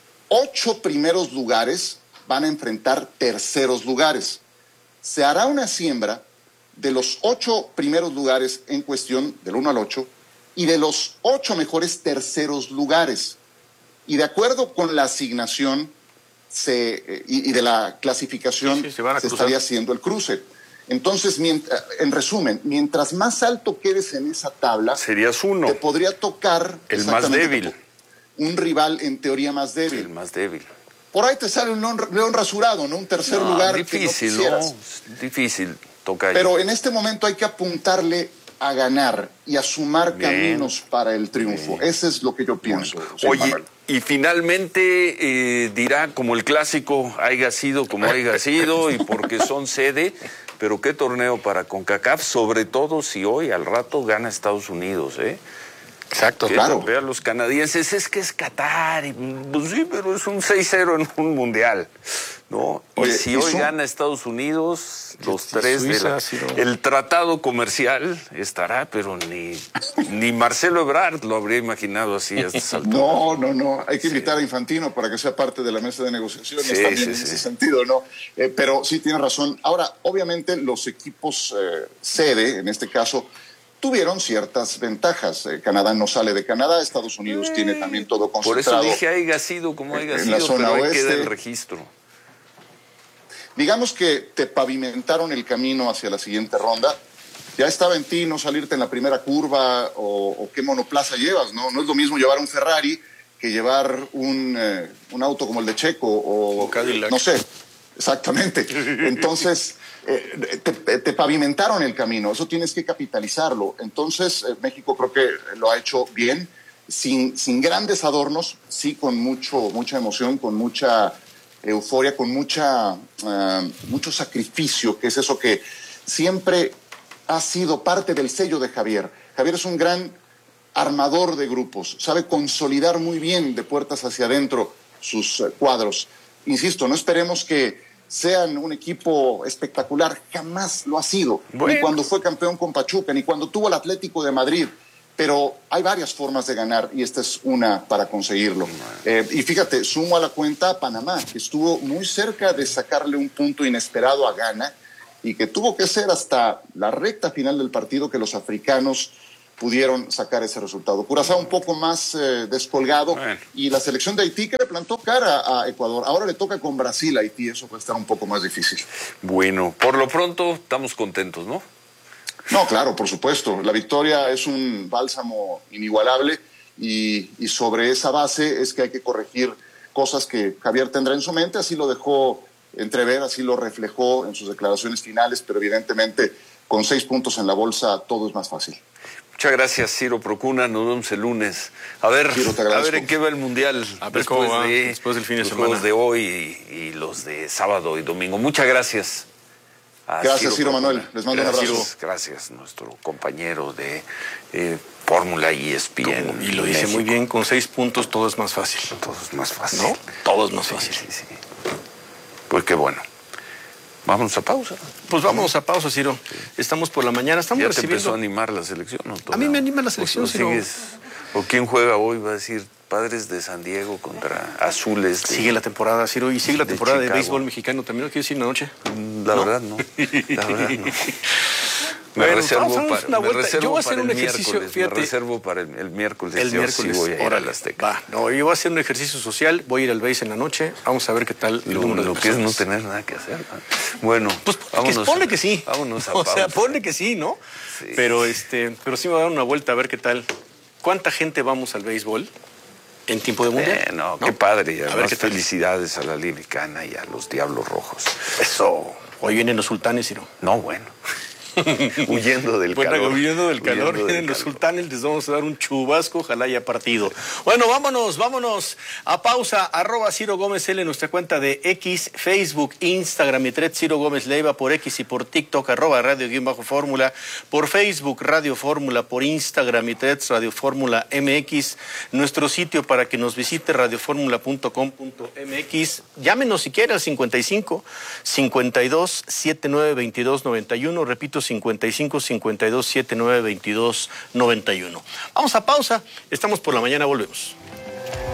Ocho primeros lugares van a enfrentar terceros lugares. Se hará una siembra de los ocho primeros lugares en cuestión, del uno al ocho, y de los ocho mejores terceros lugares. Y de acuerdo con la asignación se, eh, y, y de la clasificación, sí, sí, se, van a se estaría haciendo el cruce. Entonces, mientras, en resumen, mientras más alto quedes en esa tabla,
serías uno.
Te podría tocar
el más débil.
Un rival en teoría más débil.
Sí, el más débil.
Por ahí te sale un león, león rasurado, ¿no? Un tercer no, lugar
difícil,
que no
quisieras. No, difícil, toca.
Pero en este momento hay que apuntarle a ganar y a sumar Bien. caminos para el triunfo. Bien. Ese es lo que yo pienso.
Oye, Manuel. Y finalmente eh, dirá, como el clásico, haya sido como haya sido, y porque son sede, pero qué torneo para CONCACAF, sobre todo si hoy al rato gana Estados Unidos, ¿eh?
Exacto, claro.
Vean los canadienses, es que es Qatar, y, pues sí, pero es un seis cero en un mundial, ¿no? Oye, y si hoy son... gana Estados Unidos, los sí, tres Suiza, de la, sí, no. el tratado comercial estará, pero ni, ni Marcelo Ebrard lo habría imaginado así a estas alturas.
No, no, no, hay que invitar sí. a Infantino para que sea parte de la mesa de negociaciones sí, también sí, en sí. ese sentido, ¿no? Eh, pero sí tiene razón. Ahora, obviamente los equipos eh, sede, en este caso, tuvieron ciertas ventajas. Eh, Canadá no sale de Canadá, Estados Unidos eh, tiene también todo concentrado.
Por eso dije haya sido como haya sido,
en la zona
pero
oeste,
ahí queda el registro.
Digamos que te pavimentaron el camino hacia la siguiente ronda. Ya estaba en ti no salirte en la primera curva o, o qué monoplaza llevas, ¿no? No es lo mismo llevar un Ferrari que llevar un, eh, un auto como el de Checo o...
Un Cadillac.
No sé, exactamente. Entonces... Eh, te, te pavimentaron el camino, eso tienes que capitalizarlo. Entonces, eh, México creo que lo ha hecho bien, sin, sin grandes adornos, sí con mucho, mucha emoción, con mucha euforia, con mucha, uh, mucho sacrificio, que es eso que siempre ha sido parte del sello de Javier. Javier es un gran armador de grupos, sabe consolidar muy bien de puertas hacia adentro sus uh, cuadros. Insisto, no esperemos que sean un equipo espectacular, jamás lo ha sido, bueno. ni cuando fue campeón con Pachuca, ni cuando tuvo el Atlético de Madrid, pero hay varias formas de ganar y esta es una para conseguirlo. Eh, y fíjate, sumo a la cuenta a Panamá, que estuvo muy cerca de sacarle un punto inesperado a Ghana y que tuvo que ser hasta la recta final del partido que los africanos pudieron sacar ese resultado. Curazao un poco más eh, descolgado bueno. y la selección de Haití que le plantó cara a Ecuador. Ahora le toca con Brasil a Haití, eso puede estar un poco más difícil.
Bueno, por lo pronto estamos contentos, ¿no?
No, claro, por supuesto. La victoria es un bálsamo inigualable y, y sobre esa base es que hay que corregir cosas que Javier tendrá en su mente, así lo dejó entrever, así lo reflejó en sus declaraciones finales, pero evidentemente con seis puntos en la bolsa todo es más fácil.
Muchas gracias, Ciro Procuna. Nos vemos el lunes. A ver, Ciro, a ver en qué va el Mundial
a ver
después,
cómo va,
de,
después del fin de
los
semana.
juegos de hoy y, y los de sábado y domingo. Muchas gracias.
A gracias, Ciro, Ciro Manuel. Les mando
gracias,
un abrazo.
Gracias, nuestro compañero de eh, Fórmula E S P N.
Y lo dice México. Muy bien, con seis puntos todo es más fácil.
Todo es más fácil.
¿No? Todo es más
sí,
fácil.
Sí, sí. Pues qué bueno. Vámonos a pausa.
Pues vámonos a pausa, Ciro. Sí. Estamos por la mañana. Estamos
¿Ya
recibiendo...
te empezó a animar la selección? ¿No?
A mí me anima la selección,
Ciro. Sigues... ¿O quién juega hoy? Va a decir Padres de San Diego contra Azules. De...
Sigue la temporada, Ciro, y sigue la temporada de, de béisbol mexicano. ¿También lo quieres decir en la noche?
La ¿No? verdad, no. La verdad, no. Me
bueno,
reservo para,
una
me reservo
yo voy a hacer un ejercicio,
fíjate. Me reservo para el, el miércoles.
El miércoles.
Sí voy a ir a la Azteca.
Va, no, yo voy a hacer un ejercicio social, voy a ir al béis en la noche, vamos a ver qué tal el
lo,
número
lo
de
que es no tener nada que hacer. ¿No? Bueno,
pues vámonos, ponle que sí.
Vámonos a
o
pausa.
sea, ponle que sí, ¿no? Sí. Pero este, pero sí me voy a dar una vuelta a ver qué tal. ¿Cuánta gente vamos al béisbol? en tiempo de mundial.
Eh, no,
¿no?
qué padre. Y
A ver
además
qué tal.
felicidades a la Liga Mexicana y a los Diablos Rojos.
Eso. Hoy vienen los sultanes, Ciro.
No, bueno. Huyendo del
bueno,
calor.
Huyendo del calor,
Huyendo
vienen
del
los
calor.
sultanes, les vamos a dar un chubasco, ojalá haya partido. Bueno, vámonos, vámonos a pausa, arroba Ciro Gómez L en nuestra cuenta de X, Facebook, Instagram y Thread Ciro Gómez Leiva por X y por TikTok, arroba Radio Guión Bajo Fórmula, por Facebook Radio Fórmula, por Instagram y Threads Radio Fórmula M X, nuestro sitio para que nos visite radioformula punto com punto m x, llámenos si quiere al cincuenta y cinco, cincuenta y dos, setenta y nueve, veintidós, noventa y uno, repito, cincuenta y cinco, cincuenta y dos, setenta y nueve, veintidós, noventa y uno. Vamos a pausa, estamos por la mañana, volvemos.